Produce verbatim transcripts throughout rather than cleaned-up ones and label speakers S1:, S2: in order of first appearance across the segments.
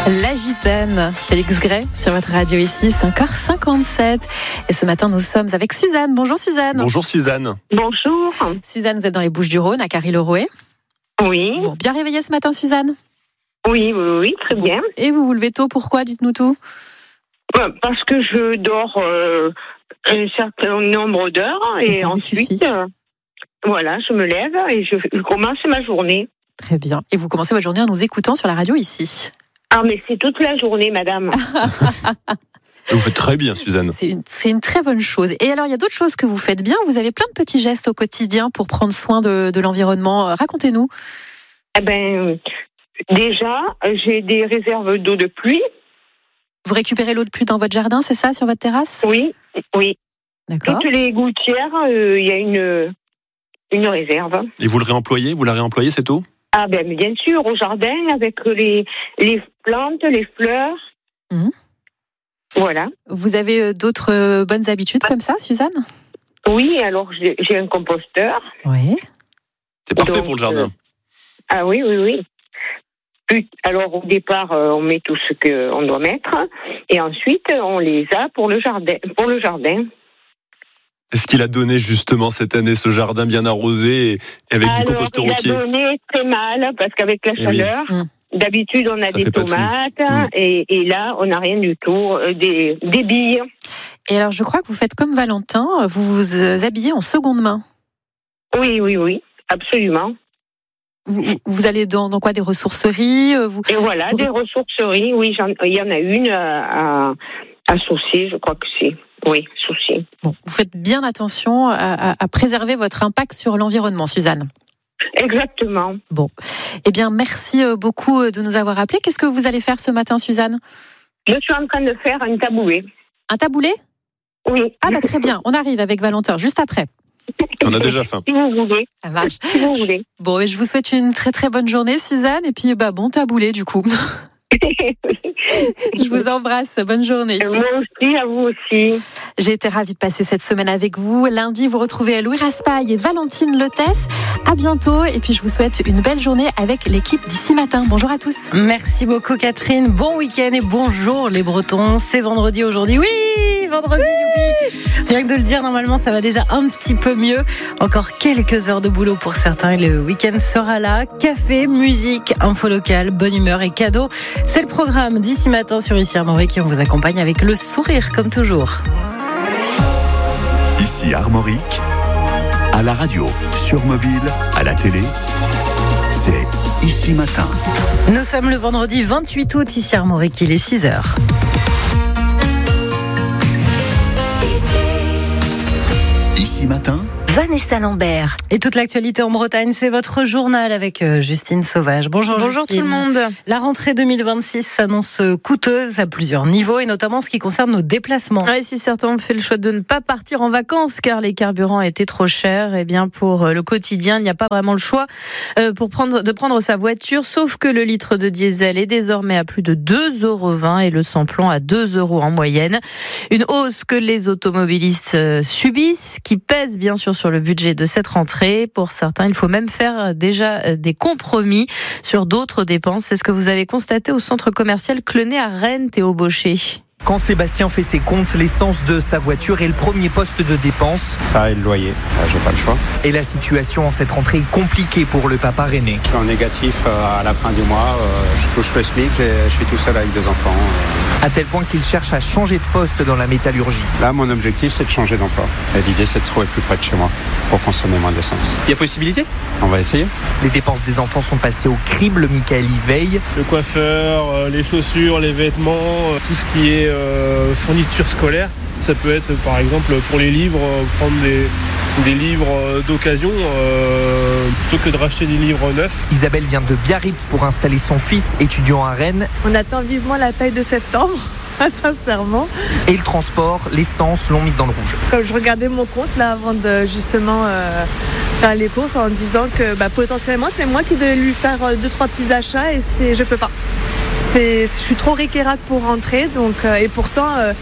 S1: La Gitane, Félix Gray sur votre radio ici, cinq heures cinquante-sept. Et ce matin, nous sommes avec Suzanne. Bonjour Suzanne.
S2: Bonjour Suzanne.
S3: Bonjour.
S1: Suzanne, vous êtes dans les Bouches-du-Rhône, à Carry-le-Rouet.
S3: Oui.
S1: Bon, bien réveillée ce matin, Suzanne?
S3: Oui, oui, oui, très
S1: bon.
S3: bien.
S1: Et vous vous levez tôt, pourquoi? Dites-nous tout.
S3: Parce que je dors euh, un certain nombre d'heures et,
S1: et
S3: ensuite, euh, voilà, je me lève et je, je commence ma journée.
S1: Très bien. Et vous commencez votre journée en nous écoutant sur la radio ici.
S3: Ah, mais c'est toute la journée, madame.
S2: Vous faites très bien, Suzanne.
S1: C'est une, c'est une très bonne chose. Et alors, il y a d'autres choses que vous faites bien. Vous avez plein de petits gestes au quotidien pour prendre soin de, de l'environnement. Racontez-nous.
S3: Eh ben, déjà, j'ai des réserves d'eau de pluie.
S1: Vous récupérez l'eau de pluie dans votre jardin, c'est ça, sur votre terrasse?
S3: Oui, oui.
S1: D'accord.
S3: Toutes les gouttières, il euh, y a une, une réserve.
S2: Et vous le réemployez? Vous la réemployez, cette eau?
S3: Ah ben bien sûr, au jardin, avec les, les plantes, les fleurs.
S1: Mmh.
S3: Voilà.
S1: Vous avez d'autres bonnes habitudes comme ça, Suzanne?
S3: Oui, alors j'ai, j'ai un composteur.
S1: Oui.
S2: C'est parfait
S3: Donc,
S2: pour le jardin.
S3: Euh, ah oui, oui, oui. Puis, alors au départ, euh, on met tout ce qu'on doit mettre, et ensuite on les a pour le jardin. Pour le jardin.
S2: Est-ce qu'il a donné justement cette année ce jardin bien arrosé et avec
S3: alors,
S2: du composteur au pied?
S3: Il a donné très mal parce qu'avec la
S2: Et
S3: chaleur,
S1: oui.
S3: d'habitude on a
S2: Ça
S3: des
S2: fait pas
S3: tomates
S2: tout.
S3: et, et là on n'a rien du tout, euh, des, des billes.
S1: Et alors je crois que vous faites comme Valentin, vous vous habillez en seconde main.
S3: Oui, oui, oui, absolument.
S1: Vous, vous allez dans, dans quoi, des ressourceries vous...
S3: Et voilà,
S1: vous...
S3: des ressourceries, oui, j'en, il y en a une à, à, à Saucier, je crois que c'est. Oui, Saucier.
S1: Bon, vous faites bien attention à, à, à préserver votre impact sur l'environnement, Suzanne.
S3: Exactement.
S1: Bon, eh bien, merci beaucoup de nous avoir appelés. Qu'est-ce que vous allez faire ce matin, Suzanne?
S3: Je suis en train de faire un taboulet.
S1: Un taboulet?
S3: Oui.
S1: Ah bah très bien, on arrive avec Valentin juste après.
S2: On a déjà faim.
S3: Si vous voulez.
S1: Ça marche.
S3: Si vous voulez.
S1: Bon, et je vous souhaite une très très bonne journée, Suzanne, et puis bah bon taboulet du coup. Je vous embrasse, bonne journée.
S3: Moi aussi, à vous aussi.
S1: J'ai été ravie de passer cette semaine avec vous. Lundi, vous retrouvez Louis Raspail et Valentine Lotès. À bientôt, et puis je vous souhaite une belle journée avec l'équipe d'ici matin. Bonjour à tous.
S4: Merci beaucoup Catherine, bon week-end et bonjour les Bretons. C'est vendredi aujourd'hui, oui, vendredi, youpi. Rien que de le dire, normalement ça va déjà un petit peu mieux. Encore quelques heures de boulot pour certains et le week-end sera là. Café, musique, info locale, bonne humeur et cadeaux. C'est le programme d'ici matin sur Ici Armorique qui on vous accompagne avec le sourire comme toujours.
S5: Ici Armorique, à la radio, sur mobile, à la télé, c'est Ici Matin.
S4: Nous sommes le vendredi vingt-huit août, ici Armorique, il est six heures.
S5: Ici Matin,
S4: Vanessa Lambert. Et toute l'actualité en Bretagne, c'est votre journal avec Justine Sauvage. Bonjour,
S6: Bonjour
S4: Justine.
S6: tout le monde.
S4: La rentrée deux mille vingt-six s'annonce coûteuse à plusieurs niveaux et notamment en ce qui concerne nos déplacements.
S6: Ouais, si certains ont fait le choix de ne pas partir en vacances car les carburants étaient trop chers, eh bien pour le quotidien, il n'y a pas vraiment le choix pour prendre, de prendre sa voiture, sauf que le litre de diesel est désormais à plus de deux euros vingt et le sans-plomb à deux euros en moyenne. Une hausse que les automobilistes subissent, qui pèse bien sûr sur le budget de cette rentrée. Pour certains, il faut même faire déjà des compromis sur d'autres dépenses. C'est ce que vous avez constaté au centre commercial Clenay à Rennes, Théo Baucher.
S7: Quand Sébastien fait ses comptes, l'essence de sa voiture est le premier poste de dépense.
S8: Ça et le loyer, j'ai pas le choix.
S7: Et la situation en cette rentrée est compliquée pour le papa rennais.
S8: Je suis en négatif à la fin du mois, je touche le SMIC et je suis tout seul avec deux enfants.
S7: À tel point qu'il cherche à changer de poste dans la métallurgie.
S8: Là, mon objectif, c'est de changer d'emploi. Et l'idée, c'est de trouver plus près de chez moi pour consommer moins d'essence.
S7: Il y a possibilité ?
S8: On va essayer.
S7: Les dépenses des enfants sont passées au crible, Michael y veille.
S9: Le coiffeur, les chaussures, les vêtements, tout ce qui est euh, fourniture scolaire. Ça peut être par exemple pour les livres, prendre des, des livres d'occasion euh, plutôt que de racheter des livres neufs.
S7: Isabelle vient de Biarritz pour installer son fils étudiant à Rennes.
S10: On attend vivement la paye de septembre, sincèrement.
S7: Et le transport, l'essence l'ont mise dans le rouge.
S10: Comme je regardais mon compte là avant de justement euh, faire les courses en disant que bah, potentiellement c'est moi qui devais lui faire deux trois petits achats et c'est, je peux pas. C'est, je suis trop ric-et-rac pour rentrer donc, euh, et pourtant euh, je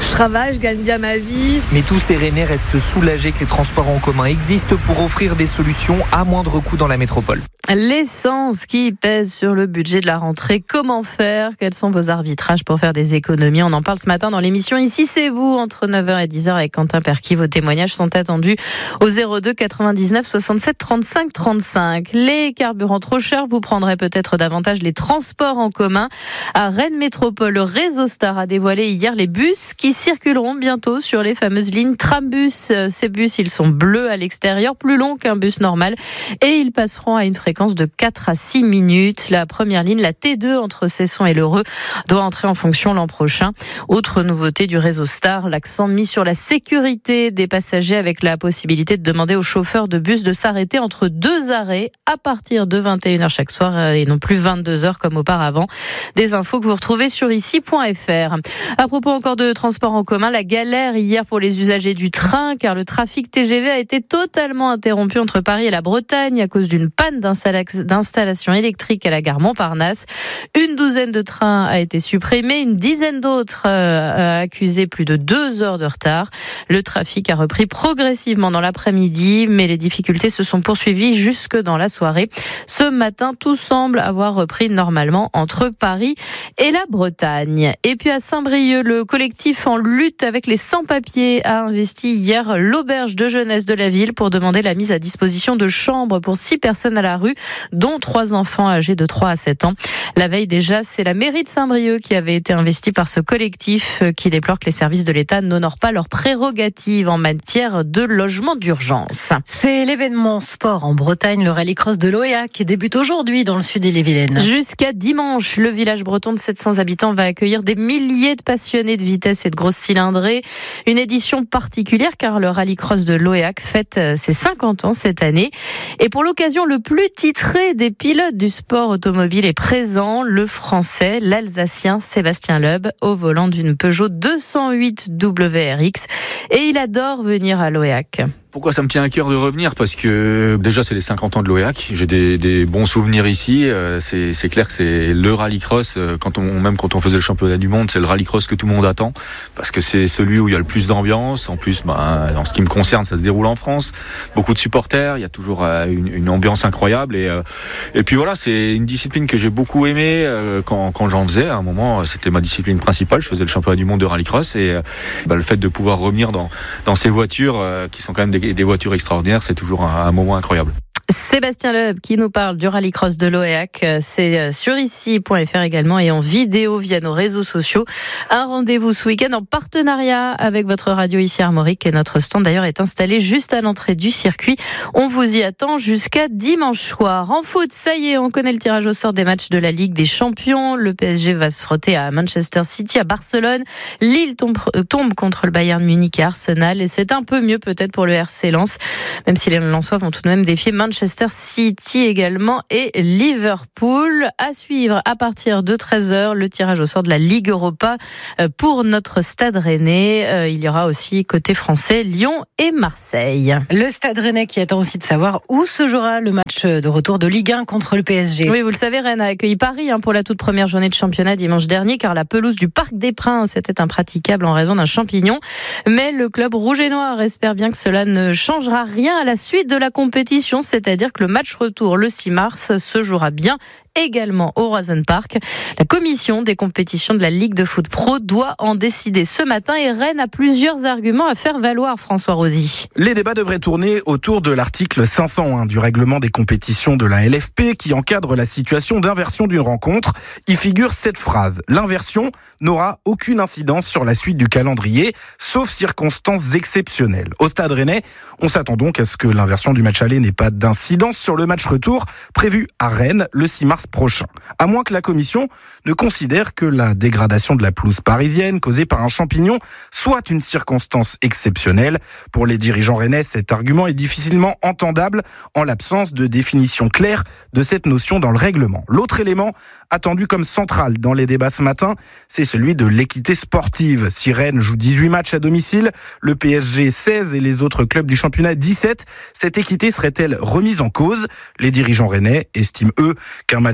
S10: je travaille, je gagne bien ma vie.
S7: Mais tous ces Rennais restent soulagés que les transports en commun existent pour offrir des solutions à moindre coût dans la métropole.
S6: L'essence qui pèse sur le budget de la rentrée, comment faire ? Quels sont vos arbitrages pour faire des économies ? On en parle ce matin dans l'émission Ici c'est vous, entre neuf heures et dix heures avec Quentin Perquis. Vos témoignages sont attendus au zéro deux quatre-vingt-dix-neuf soixante-sept trente-cinq trente-cinq. Les carburants trop chers, vous prendrez peut-être davantage les transports en commun. À Rennes Métropole, le réseau Star a dévoilé hier les bus qui circuleront bientôt sur les fameuses lignes Trambus. Ces bus, ils sont bleus à l'extérieur, plus longs qu'un bus normal, et ils passeront à une fréquence de quatre à six minutes. La première ligne, la T deux entre Cesson et l'Heureux, doit entrer en fonction l'an prochain. Autre nouveauté du réseau Star, l'accent mis sur la sécurité des passagers avec la possibilité de demander aux chauffeurs de bus de s'arrêter entre deux arrêts à partir de vingt et une heures chaque soir et non plus vingt-deux heures comme auparavant. Des infos que vous retrouvez sur ici point f r. À propos encore de transport en commun, la galère hier pour les usagers du train car le trafic T G V a été totalement interrompu entre Paris et la Bretagne à cause d'une panne d'installation électrique à la gare Montparnasse. Une douzaine de trains a été supprimée, une dizaine d'autres euh, a accusé plus de deux heures de retard. Le trafic a repris progressivement dans l'après-midi, mais les difficultés se sont poursuivies jusque dans la soirée. Ce matin, tout semble avoir repris normalement entre Paris et la Bretagne. Et puis à Saint-Brieuc, le collectif en lutte avec les sans-papiers a investi hier l'auberge de jeunesse de la ville pour demander la mise à disposition de chambres pour six personnes à la rue, dont trois enfants âgés de trois à sept ans. La veille déjà, c'est la mairie de Saint-Brieuc qui avait été investie par ce collectif qui déplore que les services de l'État n'honorent pas leurs prérogatives en matière de logement d'urgence.
S4: C'est l'événement sport en Bretagne, le rallycross de l'Oéac, qui débute aujourd'hui dans le sud Ille-et-Vilaine.
S6: Jusqu'à dimanche, le village breton de sept cents habitants va accueillir des milliers de passionnés de vitesse et de grosses cylindrées. Une édition particulière car le rallycross de l'Oéac fête ses cinquante ans cette année. Et pour l'occasion, le plus titré des pilotes du sport automobile est présent, le français, l'Alsacien Sébastien Loeb, au volant d'une Peugeot deux cent huit W R X. Et il adore venir à l'Oéac.
S11: Pourquoi ça me tient à cœur de revenir ? Parce que déjà c'est les cinquante ans de l'Oéac, j'ai des, des bons souvenirs ici, c'est, c'est clair que c'est le rallycross, quand on, même quand on faisait le championnat du monde, c'est le rallycross que tout le monde attend, parce que c'est celui où il y a le plus d'ambiance, en plus ben, en ce qui me concerne ça se déroule en France, beaucoup de supporters, il y a toujours une, une ambiance incroyable, et, et puis voilà, c'est une discipline que j'ai beaucoup aimée quand, quand j'en faisais, à un moment c'était ma discipline principale, je faisais le championnat du monde de rallycross, et ben, le fait de pouvoir revenir dans, dans ces voitures qui sont quand même des des voitures extraordinaires, c'est toujours un, un moment incroyable.
S6: Sébastien Loeb qui nous parle du rallycross de l'Oéac, c'est sur ici point f r également et en vidéo via nos réseaux sociaux. Un rendez-vous ce week-end en partenariat avec votre radio ici Armorique et notre stand d'ailleurs est installé juste à l'entrée du circuit. On vous y attend jusqu'à dimanche soir. En foot, ça y est, on connaît le tirage au sort des matchs de la Ligue des Champions. Le P S G va se frotter à Manchester City, à Barcelone. Lille tombe, tombe contre le Bayern Munich et Arsenal et c'est un peu mieux peut-être pour le R C Lens, même si les Lensois vont tout de même défier Manchester Manchester City également et Liverpool. À suivre à partir de treize heures, le tirage au sort de la Ligue Europa pour notre Stade Rennais. Il y aura aussi côté français Lyon et Marseille.
S4: Le Stade Rennais qui attend aussi de savoir où se jouera le match de retour de Ligue un contre le P S G.
S6: Oui, vous le savez, Rennes a accueilli Paris pour la toute première journée de championnat dimanche dernier car la pelouse du Parc des Princes était impraticable en raison d'un champignon. Mais le club rouge et noir espère bien que cela ne changera rien à la suite de la compétition, c'est-à-dire que le match retour le six mars se jouera bien également au Roison Park. La commission des compétitions de la Ligue de foot pro doit en décider ce matin et Rennes a plusieurs arguments à faire valoir, François Rosy.
S12: Les débats devraient tourner autour de l'article cinq cent un du règlement des compétitions de la L F P qui encadre la situation d'inversion d'une rencontre. Y figure cette phrase: l'inversion n'aura aucune incidence sur la suite du calendrier, sauf circonstances exceptionnelles. Au Stade Rennais, on s'attend donc à ce que l'inversion du match aller n'ait pas d'incidence sur le match retour prévu à Rennes le six mars prochain. À moins que la commission ne considère que la dégradation de la pelouse parisienne causée par un champignon soit une circonstance exceptionnelle. Pour les dirigeants rennais, cet argument est difficilement entendable en l'absence de définition claire de cette notion dans le règlement. L'autre élément attendu comme central dans les débats ce matin, c'est celui de l'équité sportive. Si Rennes joue dix-huit matchs à domicile, le P S G seize et les autres clubs du championnat dix-sept, cette équité serait-elle remise en cause ? Les dirigeants rennais estiment, eux, qu'un match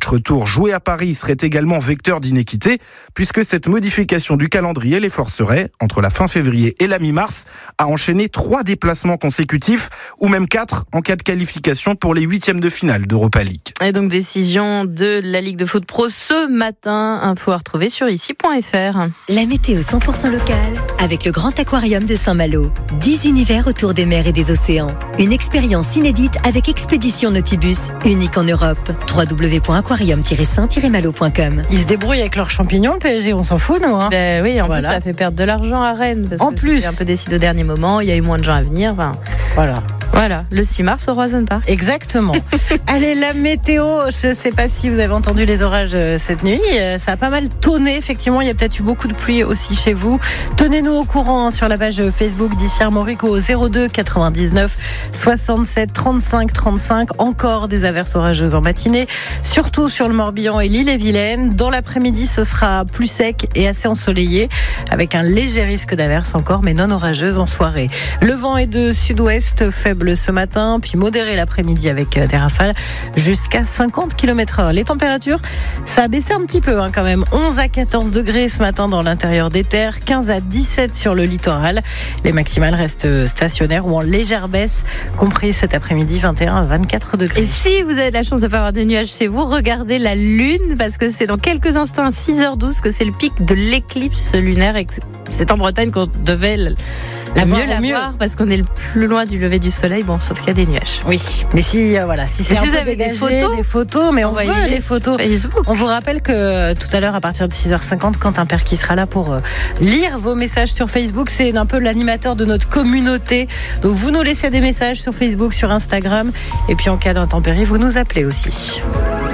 S12: match retour joué à Paris serait également vecteur d'inéquité, puisque cette modification du calendrier les forcerait, entre la fin février et la mi-mars, à enchaîner trois déplacements consécutifs, ou même quatre en cas de qualification pour les huitièmes de finale d'Europa League.
S6: Et donc décision de la Ligue de foot pro ce matin, info à retrouver sur ici point f r.
S13: La météo cent pour cent locale avec le Grand Aquarium de Saint-Malo. dix univers autour des mers et des océans. Une expérience inédite avec Expédition Nautibus, unique en Europe. w w w point aquarium tiret saint tiret malo point com.
S4: Ils se débrouillent avec leurs champignons, le P S G, on s'en fout, nous. Hein.
S6: Ben oui, en
S4: voilà.
S6: plus, ça fait perdre de l'argent à Rennes. Parce
S4: en
S6: que
S4: plus.
S6: C'était un peu décidé au dernier moment, il y a eu moins de gens à venir. Enfin,
S4: voilà.
S6: Voilà, le six mars au Roison Park.
S4: Exactement. Allez, la météo, je ne sais pas si vous avez entendu les orages cette nuit. Ça a pas mal tonné, effectivement. Il y a peut-être eu beaucoup de pluie aussi chez vous. Tenez-nous au courant sur la page Facebook d'Ici Armorique au zéro deux quatre-vingt-dix-neuf soixante-sept trente-cinq trente-cinq. Encore des averses orageuses en matinée, surtout sur le Morbihan et l'Île-et-Vilaine. Dans l'après-midi, ce sera plus sec et assez ensoleillé, avec un léger risque d'averse encore, mais non orageuse en soirée. Le vent est de sud-ouest, faible ce matin, puis modéré l'après-midi avec des rafales jusqu'à cinquante kilomètres heure. Les températures, ça a baissé un petit peu hein, quand même. onze à quatorze degrés ce matin dans l'intérieur des terres, quinze à dix-sept sur le littoral. Les maximales restent stationnaires ou en légère baisse, compris cet après-midi vingt et un à vingt-quatre degrés.
S6: Et si vous avez la chance de ne pas avoir de nuages chez vous, regardez la lune, parce que c'est dans quelques instants à six heures douze que c'est le pic de l'éclipse lunaire. Et c'est en Bretagne qu'on devait la, la mieux la mieux. voir, parce qu'on est le plus loin du lever du soleil, bon, sauf qu'il y a des nuages.
S4: Oui, mais si, euh, voilà, si c'est
S6: si
S4: un
S6: vous
S4: peu
S6: avez
S4: dégagé,
S6: des photos,
S4: des photos, mais on veut les, les photos.
S6: Facebook.
S4: On vous rappelle que tout à l'heure, à partir de six heures cinquante, Quentin Père qui sera là pour euh, lire vos messages sur Facebook. C'est un peu l'animateur de notre communauté. Donc vous nous laissez des messages sur Facebook, sur Instagram, et puis en cas d'intempérie, vous nous appelez aussi.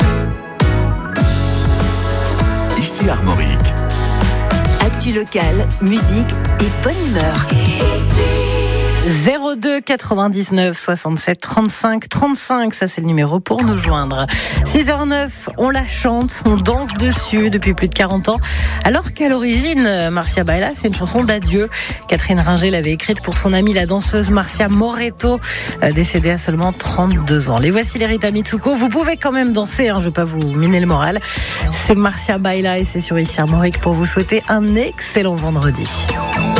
S5: Ici Armorique.
S13: Actu locale, musique et bonne humeur.
S4: zéro deux quatre-vingt-dix-neuf soixante-sept trente-cinq trente-cinq, ça c'est le numéro pour nous joindre. six heures neuf, on la chante, on danse dessus depuis plus de quarante ans. Alors qu'à l'origine, Marcia Baila, c'est une chanson d'adieu. Catherine Ringer l'avait écrite pour son amie la danseuse Marcia Moretto, décédée à seulement trente-deux ans. Les voici les Rita Mitsuko. Vous pouvez quand même danser, hein, je ne vais pas vous miner le moral. C'est Marcia Baila et c'est sur Ici Armorique pour vous souhaiter un excellent vendredi.